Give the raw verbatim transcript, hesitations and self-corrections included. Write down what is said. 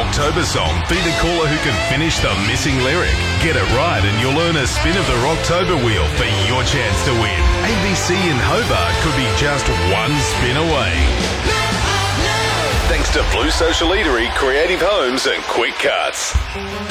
Rocktober song, be the caller who can finish the missing lyric. Get it right and you'll earn a spin of the Rocktober wheel for your chance to win. A B C in Hobart could be just one spin away. Thanks to Blue Social Eatery, Creative Homes and Quick Cuts.